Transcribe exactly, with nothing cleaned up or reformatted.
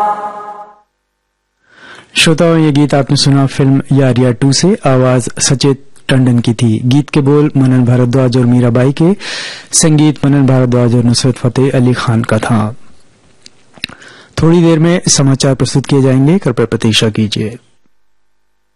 श्रोताओं, ये गीत आपने सुना फिल्म यारिया टू से। आवाज सचेत टंडन की थी। गीत के बोल मनन भारद्वाज और मीराबाई के, संगीत मनन भारद्वाज और नुसरत फतेह अली खान का था। थोड़ी देर में समाचार प्रस्तुत किए जाएंगे, कृपया प्रतीक्षा कीजिए।